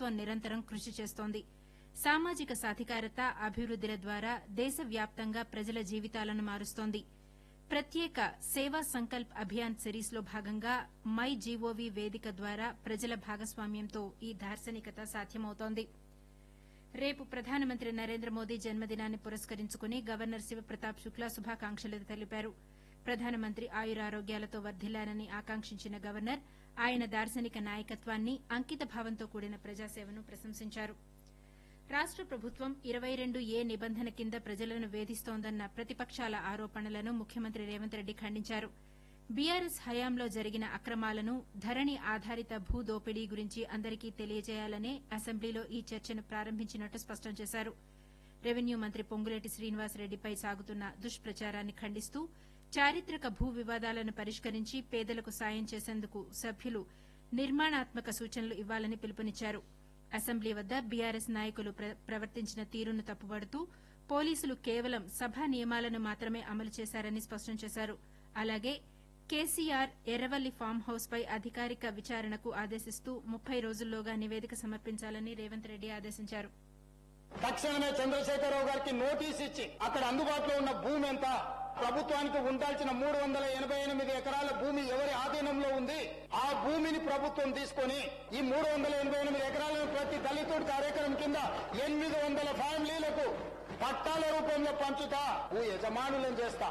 ప్రభుత్వం నిరంతరం కృషి చేస్తోంది. సామాజిక సాధికారత, అభివృద్దిల ద్వారా దేశవ్యాప్తంగా ప్రజల జీవితాలను మారుస్తోంది. ప్రత్యేక సేవా సంకల్ప్ అభియాన్ సిరీస్లో భాగంగా మై జీఓవీ వేదిక ద్వారా ప్రజల భాగస్వామ్యంతో ఈ దార్శనికత సాధ్యమవుతోంది. రేపు ప్రధానమంత్రి నరేంద్ర మోదీ జన్మదినాన్ని పురస్కరించుకుని గవర్నర్ శివప్రతాప్ శుక్లా శుభాకాంక్షలు తెలిపారు. ప్రధానమంత్రి ఆయురారోగ్యాలతో వర్ధిల్లాలని ఆకాంక్షించిన గవర్నర్ ఆయన దార్శనిక నాయకత్వాన్ని, అంకితభావంతో కూడిన ప్రజాసేవను ప్రశంసించారు. రాష్ట ప్రభుత్వం 22A నిబంధన కింద ప్రజలను వేధిస్తోందన్న ప్రతిపక్షాల ఆరోపణలను ముఖ్యమంత్రి రేవంత్ రెడ్డి ఖండించారు. బీఆర్ఎస్ హయాంలో జరిగిన అక్రమాలను, ధరణి ఆధారిత భూ దోపిడీ గురించి అందరికీ తెలియజేయాలనే అసెంబ్లీలో ఈ చర్చను ప్రారంభించినట్టు స్పష్టం చేశారు. రెవెన్యూ మంత్రి పొంగులేటి శ్రీనివాసరెడ్డిపై సాగుతున్న దుష్ప్రచారాన్ని ఖండిస్తూ చారిత్రక భూ వివాదాలను పరిష్కరించి పేదలకు సాయం చేసేందుకు సభ్యులు నిర్మాణాత్మక సూచనలు ఇవ్వాలని పిలుపునిచ్చారు. అసెంబ్లీ వద్ద బీఆర్ఎస్ నాయకులు ప్రవర్తించిన తీరును తప్పుబడుతూ పోలీసులు కేవలం సభా నియమాలను మాత్రమే అమలు చేశారని స్పష్టం చేశారు. అలాగే కేసీఆర్ ఎర్రవల్లి ఫామ్ హౌస్ పై అధికారిక విచారణకు ఆదేశిస్తూ 30 రోజుల్లోగా నివేదిక సమర్పించాలని రేవంత్ రెడ్డి ఆదేశించారు. తక్షణమే చంద్రశేఖరరావు గారికి నోటీస్ ఇచ్చి అక్కడ అందుబాటులో ఉన్న భూమి ఎంత, ప్రభుత్వానికి ఉండాల్సిన 388 ఎకరాల భూమి ఎవరి ఆధీనంలో ఉంది, ఆ భూమిని ప్రభుత్వం తీసుకుని ఈ 388 ఎకరాలను ప్రతి దళితుడి కార్యక్రమం కింద 800 ఫ్యామిలీలకు పట్టాల రూపంలో పంచుతా, భూ యజమానులను చేస్తా.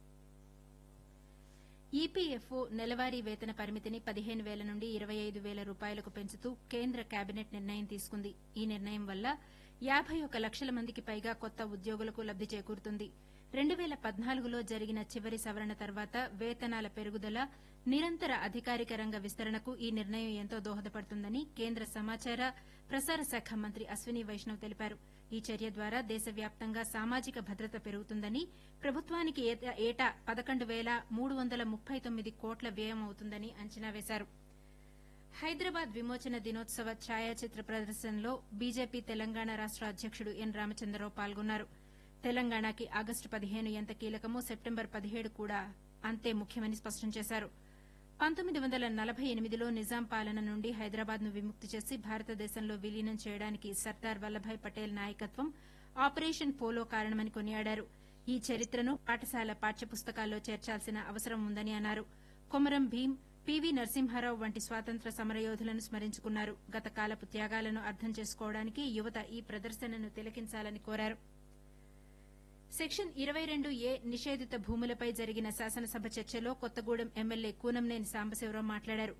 ఈపీఎఫ్ఓ నెలవారీ వేతన పరిమితిని 15,000 నుండి 25,000 రూపాయలకు పెంచుతూ కేంద్ర కేబినెట్ నిర్ణయం తీసుకుంది. ఈ నిర్ణయం వల్ల 51 లక్షల మందికి పైగా కొత్త ఉద్యోగులకు లబ్ది చేకూరుతుంది. 2014లో జరిగిన చివరి సవరణ తర్వాత వేతనాల పెరుగుదల, నిరంతర అధికారిక రంగ విస్తరణకు ఈ నిర్ణయం ఎంతో దోహదపడుతుందని కేంద్ర సమాచార, ప్రసార శాఖ మంత్రి అశ్విని వైష్ణవ్ తెలిపారు. ఈ చర్య ద్వారా దేశవ్యాప్తంగా సామాజిక భద్రత పెరుగుతుందని, ప్రభుత్వానికి ఏటా 11,339 కోట్ల వ్యయం అవుతుందని అంచనా వేశారు. హైదరాబాద్ విమోచన దినోత్సవ ఛాయాచిత్ర ప్రదర్శనలో బీజేపీ తెలంగాణ రాష్ట అధ్యకుడు ఎన్ రామచంద్రరావు పాల్గొన్నారు. తెలంగాణకి ఆగస్టు 15 ఎంత కీలకమో సెప్టెంబర్ 17 కూడా అంతే ముఖ్యమని స్పష్టం చేశారు. 1948లో నిజాం పాలన నుండి హైదరాబాద్ను విముక్తి చేసి భారతదేశంలో విలీనం చేయడానికి సర్దార్ వల్లభాయ్ పటేల్ నాయకత్వం, ఆపరేషన్ పోలో కారణమని కొనియాడారు. ఈ చరిత్రను పాఠశాల పాఠ్యపుస్తకాల్లో చేర్చాల్సిన అవసరం ఉందని అన్నారు. కొమరం భీం, పీవీ నరసింహారావు వంటి స్వాతంత్ర్య సమరయోధులను స్మరించుకున్నారు. గత కాలపు త్యాగాలను అర్థం చేసుకోవడానికి యువత ఈ ప్రదర్శనను తిలకించాలని కోరారు. సెక్షన్ 22A నిషేధిత భూములపై జరిగిన శాసనసభ చర్చలో కొత్తగూడెం ఎమ్మెల్యే కూనంనేని సాంబశివరావు మాట్లాడారు.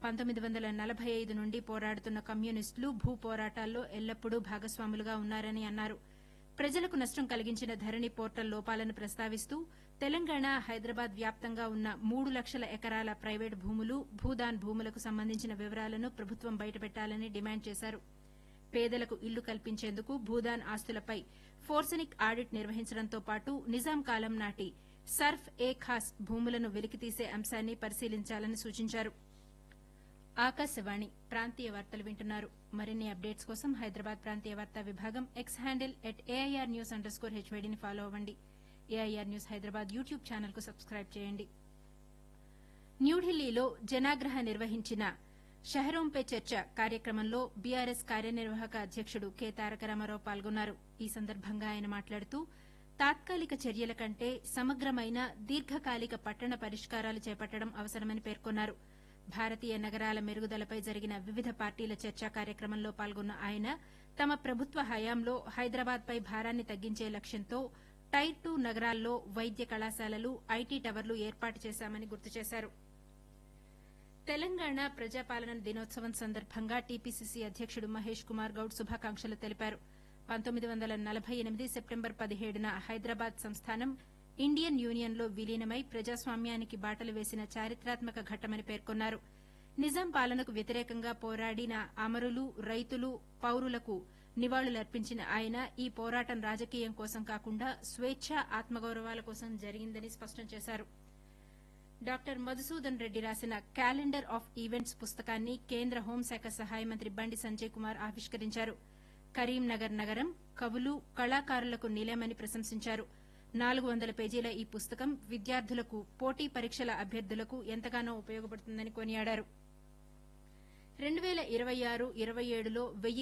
1945 నుండి పోరాడుతున్న కమ్యూనిస్టులు భూ పోరాటాల్లో ఎల్లప్పుడూ భాగస్వాములుగా ఉన్నారని అన్నారు. ప్రజలకు నష్టం కలిగించిన ధరణి పోర్టల్ లోపాలను ప్రస్తావిస్తూ తెలంగాణ, హైదరాబాద్ వ్యాప్తంగా ఉన్న 3 లక్షల ఎకరాల ప్రైవేటు భూములు, భూదాన్ భూములకు సంబంధించిన వివరాలను ప్రభుత్వం బయటపెట్టాలని డిమాండ్ చేశారు. పేదలకు ఇల్లు కల్పించేందుకు భూదాన్ ఆస్తులపై ఫోర్సనిక్ ఆడిట్ నిర్వహించడంతో పాటు నిజాం కాలం నాటి సర్ఫ్ ఏ ఖాస్ భూములను వెలికితీసే అంశాన్ని పరిశీలించాలని సూచించారు. ఆకాశవాణి ప్రాంతీయ వార్తలు వింటున్నారు. మరిన్ని అప్డేట్స్ కోసం హైదరాబాద్ ప్రాంతీయ వార్తా విభాగం ఎక్స్ హ్యాండిల్ @AIRnews_HYDని ఫాలో అవ్వండి. AIR news Hyderabad YouTube channel కు సబ్స్క్రైబ్ చేయండి. న్యూఢిల్లీలో జనాగ్రహ నిర్వహించిన షహరోం పే చర్చ కార్యక్రమంలో బీఆర్ఎస్ కార్యనిర్వాహక అధ్యకుడు కె తారక రామారావు పాల్గొన్నారు. ఈ సందర్భంగా ఆయన మాట్లాడుతూ తాత్కాలిక చర్యల కంటే సమగ్రమైన దీర్ఘకాలిక పట్టణ పరిష్కారాలు చేపట్టడం అవసరమని పేర్కొన్నారు. భారతీయ నగరాల మెరుగుదలపై జరిగిన వివిధ పార్టీల చర్చా కార్యక్రమంలో పాల్గొన్న ఆయన తమ ప్రభుత్వ హయాంలో హైదరాబాద్పై భారాన్ని తగ్గించే లక్ష్యంతో టైర్ 2 నగరాల్లో వైద్య కళాశాలలు, ఐటీ టవర్లు ఏర్పాటు చేశామని గుర్తు చేశారు. తెలంగాణ ప్రజాపాలన దినోత్సవం సందర్భంగా టీపీసీసీ అధ్యకుడు మహేష్ కుమార్ గౌడ్ శుభాకాంక్షలు తెలిపారు. 1948 సెప్టెంబర్ 17న హైదరాబాద్ సంస్థానం ఇండియన్ యూనియన్లో విలీనమై ప్రజాస్వామ్యానికి బాటలు వేసిన చారిత్రాత్మక ఘట్టమని పేర్కొన్నారు. నిజాం పాలనకు వ్యతిరేకంగా పోరాడిన అమరులు, రైతులు, పౌరులకు నివాళులర్పించిన ఆయన ఈ పోరాటం రాజకీయం కోసం కాకుండా స్వేచ్ఛ, ఆత్మగౌరవాల కోసం జరిగిందని స్పష్టం చేశారు. డాక్టర్ మధుసూదన్ రెడ్డి రాసిన క్యాలెండర్ ఆఫ్ ఈవెంట్స్ పుస్తకాన్ని కేంద్ర హోంశాఖ సహాయ మంత్రి బండి సంజయ్ కుమార్ ఆవిష్కరించారు. కరీంనగర్ నగరం కవులు, కళాకారులకు నిలయమని ప్రశంసించారు. 400 పేజీల ఈ పుస్తకం విద్యార్థులకు, పోటీ పరీక్షల అభ్యర్థులకు ఎంతగానో ఉపయోగపడుతుందని కొనియాడారు. 2026-27లో